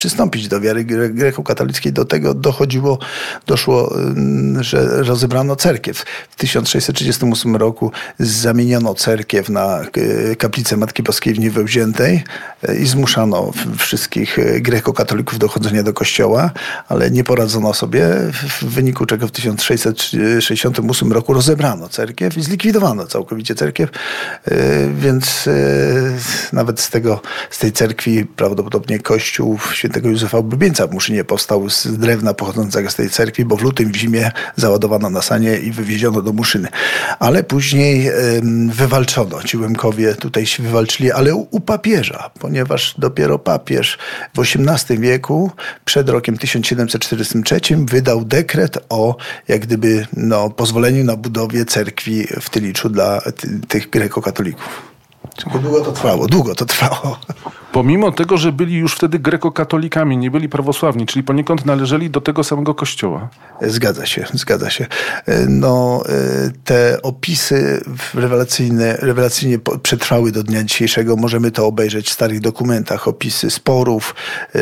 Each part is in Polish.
przystąpić do wiary grekokatolickiej. Do tego doszło, że rozebrano cerkiew. W 1638 roku zamieniono cerkiew na kaplicę Matki Boskiej w Niewełziętej i zmuszano wszystkich grekokatolików do chodzenia do kościoła, ale nie poradzono sobie, w wyniku czego w 1668 roku rozebrano cerkiew i zlikwidowano całkowicie cerkiew, więc nawet z tej cerkwi prawdopodobnie kościół świętego Józefa Oblubieńca w Muszynie powstał z drewna pochodzącego z tej cerkwi, bo w lutym, w zimie załadowano na sanie i wywieziono do Muszyny. Ale później wywalczono. Ci Łemkowie tutaj się wywalczyli, ale u papieża, ponieważ dopiero papież w XVIII wieku, przed rokiem 1743, wydał dekret o jak gdyby pozwoleniu na budowę cerkwi w Tyliczu dla tych grekokatolików. Długo to trwało. Pomimo tego, że byli już wtedy grekokatolikami, nie byli prawosławni, czyli poniekąd należeli do tego samego kościoła. Zgadza się. Te opisy rewelacyjnie przetrwały do dnia dzisiejszego. Możemy to obejrzeć w starych dokumentach. Opisy sporów.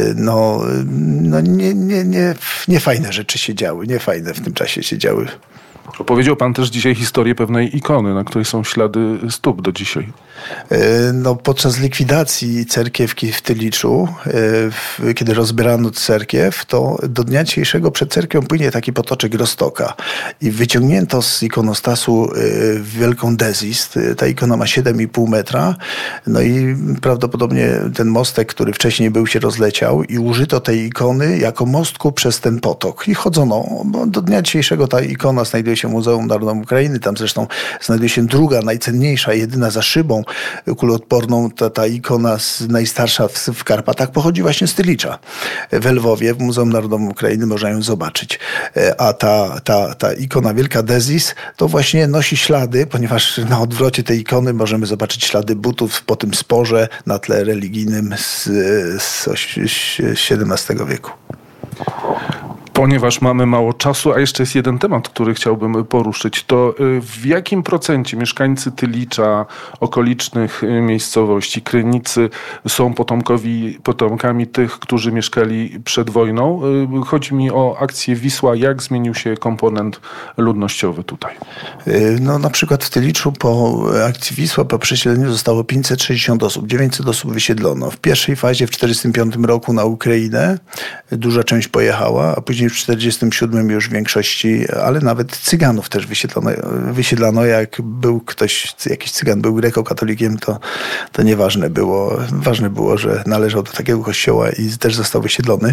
Niefajne rzeczy się działy. Niefajne w tym czasie się działy. Opowiedział pan też dzisiaj historię pewnej ikony, na której są ślady stóp do dzisiaj. Podczas likwidacji cerkiewki w Tyliczu, kiedy rozbierano cerkiew, to do dnia dzisiejszego przed cerkwią płynie taki potoczek Roztoka i wyciągnięto z ikonostasu wielką dezist. Ta ikona ma 7,5 metra, i prawdopodobnie ten mostek, który wcześniej był, się rozleciał i użyto tej ikony jako mostku przez ten potok. I chodzono, bo do dnia dzisiejszego ta ikona znajduje się w Muzeum Narodowym Ukrainy, tam zresztą znajduje się druga, najcenniejsza, jedyna za szybą kuloodporną, ta ikona najstarsza w Karpatach pochodzi właśnie z Tylicza. W Lwowie, w Muzeum Narodowym Ukrainy można ją zobaczyć. A ta ikona Wielka Dezis to właśnie nosi ślady, ponieważ na odwrocie tej ikony możemy zobaczyć ślady butów po tym sporze na tle religijnym z XVII wieku. Ponieważ mamy mało czasu, a jeszcze jest jeden temat, który chciałbym poruszyć, to w jakim procencie mieszkańcy Tylicza, okolicznych miejscowości, Krynicy są potomkami tych, którzy mieszkali przed wojną? Chodzi mi o akcję Wisła. Jak zmienił się komponent ludnościowy tutaj? Na przykład w Tyliczu po akcji Wisła, po przesiedleniu zostało 560 osób, 900 osób wysiedlono. W pierwszej fazie w 1945 roku na Ukrainę duża część pojechała, a później w 1947 już w większości, ale nawet Cyganów też wysiedlano. Jak jakiś Cygan był grekokatolikiem, to nieważne było. Ważne było, że należał do takiego kościoła i też został wysiedlony.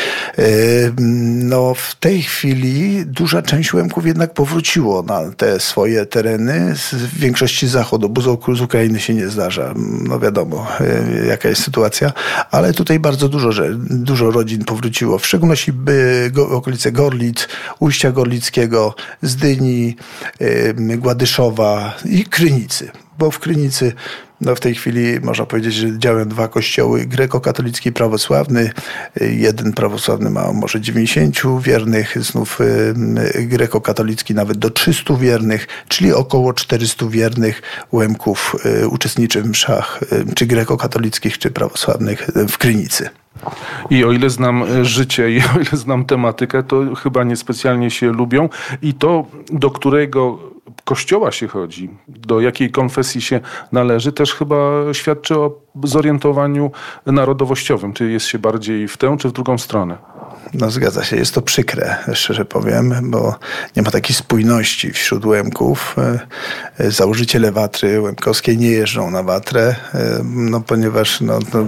W tej chwili duża część Łemków jednak powróciło na te swoje tereny, w większości z zachodu, bo z Ukrainy się nie zdarza. Wiadomo, jaka jest sytuacja, ale tutaj bardzo dużo rodzin powróciło, w szczególności okolice Gorlic, Ujścia Gorlickiego, Zdyni, Gładyszowa i Krynicy. Bo w Krynicy w tej chwili można powiedzieć, że działają dwa kościoły, grekokatolicki i prawosławny. Jeden prawosławny ma może 90 wiernych, znów grekokatolicki nawet do 300 wiernych, czyli około 400 wiernych Łemków uczestniczy w mszach, czy grekokatolickich, czy prawosławnych w Krynicy. I o ile znam życie i o ile znam tematykę, to chyba niespecjalnie się lubią. I to, do którego kościoła się chodzi, do jakiej konfesji się należy, też chyba świadczy o zorientowaniu narodowościowym. Czy jest się bardziej w tę, czy w drugą stronę? Zgadza się. Jest to przykre, szczerze powiem, bo nie ma takiej spójności wśród Łemków. Założyciele Watry Łemkowskiej nie jeżdżą na Watrę, ponieważ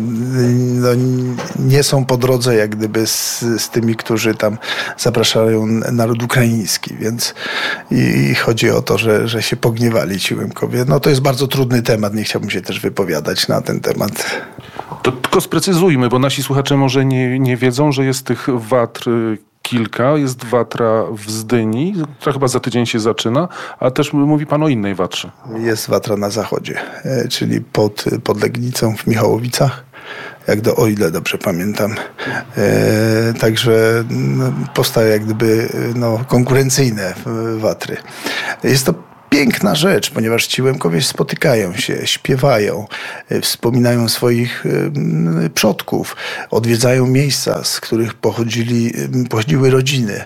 nie są po drodze jak gdyby z tymi, którzy tam zapraszają naród ukraiński, więc i chodzi o to, że się pogniewali ci Łemkowie. To jest bardzo trudny temat, nie chciałbym się też wypowiadać na ten temat. To tylko sprecyzujmy, bo nasi słuchacze może nie wiedzą, że jest tych Watr kilka. Jest Watra w Zdyni, która chyba za tydzień się zaczyna, a też mówi pan o innej Watrze. Jest Watra na zachodzie, czyli pod Legnicą w Michałowicach. O ile dobrze pamiętam. Także powstały jak gdyby konkurencyjne Watry. Jest to piękna rzecz, ponieważ ci Łemkowie spotykają się, śpiewają, wspominają swoich przodków, odwiedzają miejsca, z których pochodziły rodziny.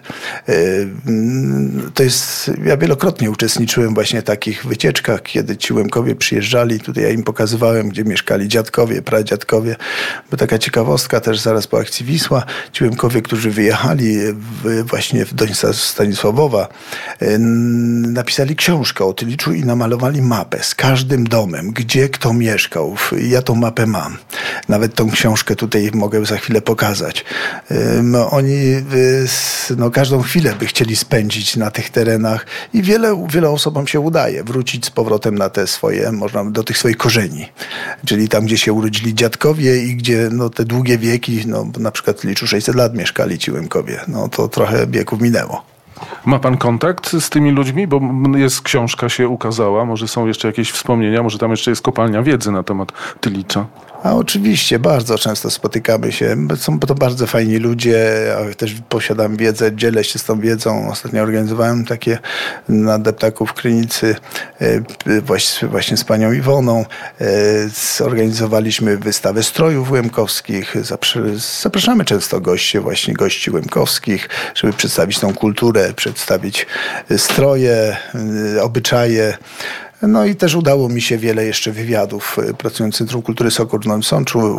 To jest, ja wielokrotnie uczestniczyłem właśnie w takich wycieczkach, kiedy ci Łemkowie przyjeżdżali. Tutaj ja im pokazywałem, gdzie mieszkali dziadkowie, pradziadkowie. Bo taka ciekawostka też zaraz po akcji Wisła. Ci Łemkowie, którzy wyjechali właśnie do Stanisławowa, napisali książkę o Tyliczu i namalowali mapę z każdym domem, gdzie kto mieszkał. Ja tą mapę mam. Nawet tą książkę tutaj mogę za chwilę pokazać. Oni każdą chwilę by chcieli spędzić na tych terenach i wiele osobom się udaje wrócić z powrotem na te swoje, do tych swoich korzeni. Czyli tam, gdzie się urodzili dziadkowie i gdzie te długie wieki, na przykład w Tyliczu 600 lat mieszkali ci Łemkowie. To trochę wieków minęło. Ma pan kontakt z tymi ludźmi? Bo książka się ukazała, może są jeszcze jakieś wspomnienia, może tam jeszcze jest kopalnia wiedzy na temat Tylicza. A oczywiście, bardzo często spotykamy się. Są to bardzo fajni ludzie, a też posiadam wiedzę, dzielę się z tą wiedzą. Ostatnio organizowałem takie na Deptaku w Krynicy właśnie z panią Iwoną. Zorganizowaliśmy wystawę strojów łemkowskich. Zapraszamy często gości łemkowskich, żeby przedstawić tą kulturę, przedstawić stroje, obyczaje. No i też udało mi się wiele jeszcze wywiadów, pracując w Centrum Kultury Sokół w Nowym Sączu,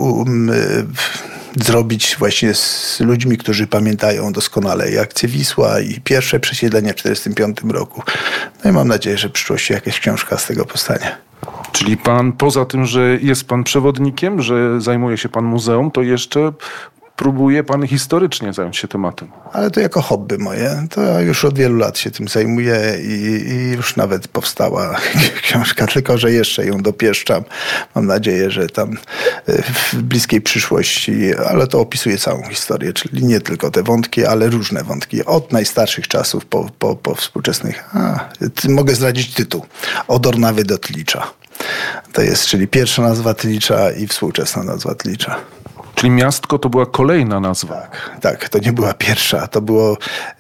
zrobić właśnie z ludźmi, którzy pamiętają doskonale i akcję Wisła i pierwsze przesiedlenie w 1945 roku. No i mam nadzieję, że w przyszłości jakaś książka z tego powstanie. Czyli pan, poza tym, że jest pan przewodnikiem, że zajmuje się pan muzeum, to jeszcze próbuje pan historycznie zająć się tematem. Ale to jako hobby moje. To ja już od wielu lat się tym zajmuję i już nawet powstała książka, tylko że jeszcze ją dopieszczam. Mam nadzieję, że tam w bliskiej przyszłości, ale to opisuje całą historię, czyli nie tylko te wątki, ale różne wątki. Od najstarszych czasów po współczesnych. Mogę zdradzić tytuł. Od Ornawy do Tylicza. To jest, czyli pierwsza nazwa Tylicza i współczesna nazwa Tylicza. Czyli miastko to była kolejna nazwa. Tak, to nie była pierwsza. To było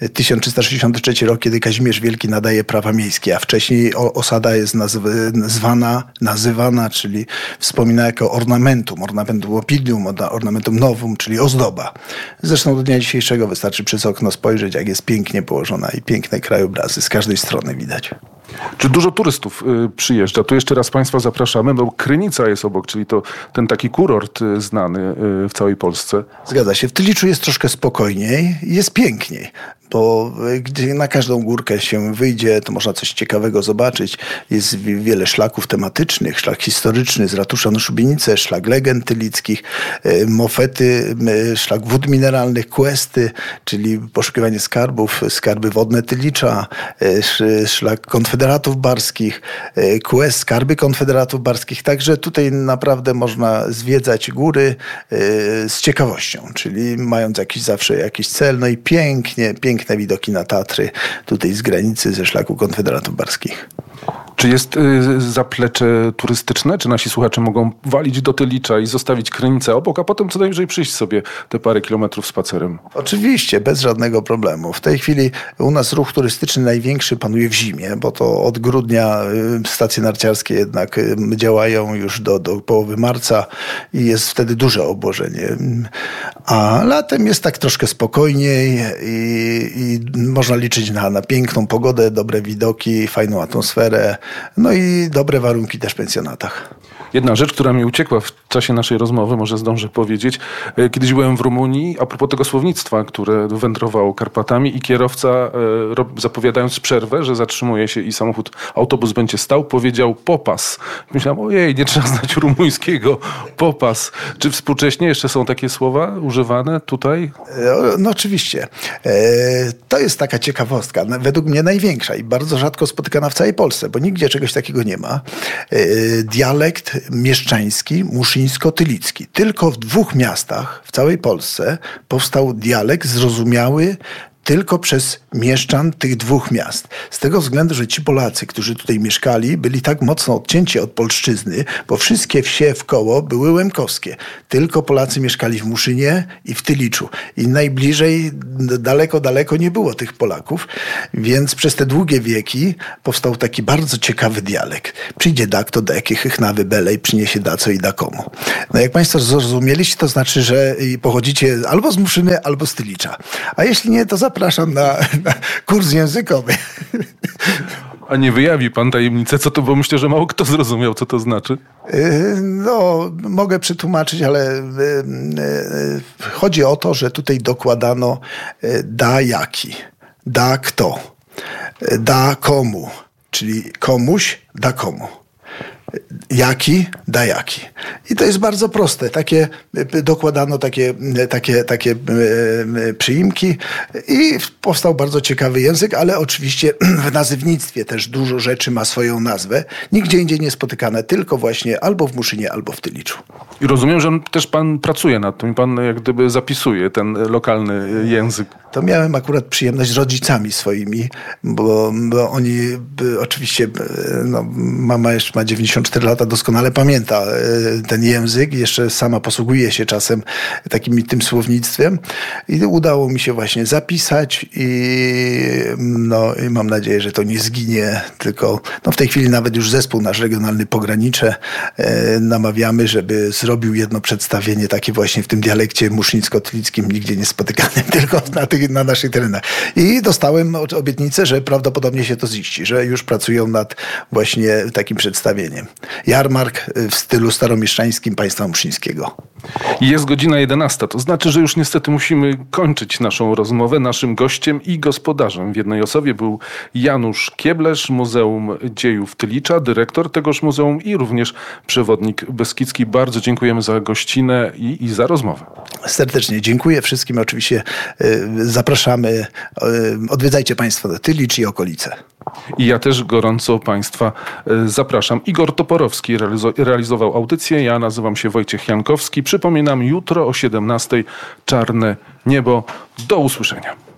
1363 rok, kiedy Kazimierz Wielki nadaje prawa miejskie, a wcześniej osada jest nazywana, czyli wspomina jako ornamentum. Ornamentum opidium, ornamentum novum, czyli ozdoba. Zresztą do dnia dzisiejszego wystarczy przez okno spojrzeć, jak jest pięknie położona i piękne krajobrazy z każdej strony widać. Czy dużo turystów przyjeżdża? Tu jeszcze raz państwa zapraszamy, bo Krynica jest obok, czyli to ten taki kurort znany w całej Polsce. Zgadza się. W Tyliczu jest troszkę spokojniej i jest piękniej, bo gdzie na każdą górkę się wyjdzie, to można coś ciekawego zobaczyć. Jest wiele szlaków tematycznych, szlak historyczny z ratusza na Szubienicę, szlak legend tylickich, mofety, szlak wód mineralnych, questy, czyli poszukiwanie skarbów, skarby wodne Tylicza, szlak konfederatów barskich, quest, skarby konfederatów barskich. Także tutaj naprawdę można zwiedzać góry z ciekawością, czyli mając zawsze jakiś cel, no i piękne widoki na Tatry, tutaj z granicy, ze szlaku konfederatów barskich. Czy jest zaplecze turystyczne? Czy nasi słuchacze mogą walić do Tylicza i zostawić Krynicę obok, a potem co najwyżej przyjść sobie te parę kilometrów spacerem? Oczywiście, bez żadnego problemu. W tej chwili u nas ruch turystyczny największy panuje w zimie, bo to od grudnia stacje narciarskie jednak działają już do połowy marca i jest wtedy duże obłożenie. A latem jest tak troszkę spokojniej i można liczyć na piękną pogodę, dobre widoki, fajną atmosferę, no i dobre warunki też w pensjonatach. Jedna rzecz, która mi uciekła w czasie naszej rozmowy, może zdążę powiedzieć. Kiedyś byłem w Rumunii, a propos tego słownictwa, które wędrowało Karpatami i kierowca, zapowiadając przerwę, że zatrzymuje się i autobus będzie stał, powiedział popas. Myślałem, ojej, nie trzeba znać rumuńskiego, popas. Czy współcześnie jeszcze są takie słowa używane tutaj? No oczywiście. To jest taka ciekawostka, według mnie największa i bardzo rzadko spotykana w całej Polsce, bo nigdzie czegoś takiego nie ma. Dialekt mieszczański, muszyńsko-tylicki. Tylko w 2 miastach w całej Polsce powstał dialekt zrozumiały tylko przez mieszczan tych dwóch miast. Z tego względu, że ci Polacy, którzy tutaj mieszkali, byli tak mocno odcięci od polszczyzny, bo wszystkie wsie wkoło były łemkowskie. Tylko Polacy mieszkali w Muszynie i w Tyliczu. I najbliżej, daleko nie było tych Polaków, więc przez te długie wieki powstał taki bardzo ciekawy dialekt. Przyjdzie da kto da jakie chychnawy belej, przyniesie da co i da komu. No jak państwo zrozumieliście, to znaczy, że pochodzicie albo z Muszyny, albo z Tylicza. A jeśli nie, to zapraszam na kurs językowy. A nie wyjawi pan tajemnicę, co to, bo myślę, że mało kto zrozumiał, co to znaczy. No, mogę przetłumaczyć, ale chodzi o to, że tutaj dokładano da jaki, da kto, da komu, czyli komuś da komu. Jaki da jaki. I to jest bardzo proste. Dokładano takie przyimki i powstał bardzo ciekawy język, ale oczywiście w nazywnictwie też dużo rzeczy ma swoją nazwę. Nigdzie indziej nie spotykane, tylko właśnie albo w Muszynie, albo w Tyliczu. I rozumiem, że też pan pracuje nad tym i pan jak gdyby zapisuje ten lokalny język. To miałem akurat przyjemność z rodzicami swoimi, bo oni oczywiście, no, mama jeszcze ma 94 lata, doskonale pamięta ten język, jeszcze sama posługuje się czasem tym słownictwem i udało mi się właśnie zapisać i mam nadzieję, że to nie zginie, tylko w tej chwili nawet już zespół nasz regionalny Pogranicze namawiamy, żeby zrobił jedno przedstawienie takie właśnie w tym dialekcie musznicko-tylickim, nigdzie nie spotykanym, tylko na naszych terenach. I dostałem obietnicę, że prawdopodobnie się to ziści, że już pracują nad właśnie takim przedstawieniem. Jarmark w stylu staromieszczańskim państwa muszyńskiego. Jest godzina 11, to znaczy, że już niestety musimy kończyć naszą rozmowę. Naszym gościem i gospodarzem w jednej osobie był Janusz Kieblesz, Muzeum Dziejów Tylicza, dyrektor tegoż muzeum i również przewodnik beskidzki. Bardzo dziękujemy za gościnę i za rozmowę. Serdecznie dziękuję wszystkim. Oczywiście zapraszamy. Odwiedzajcie państwo Tylicz i okolice. I ja też gorąco państwa zapraszam. Igor Toporowski realizował audycję. Ja nazywam się Wojciech Jankowski. Przypominam, jutro o 17:00 Czarne Niebo. Do usłyszenia.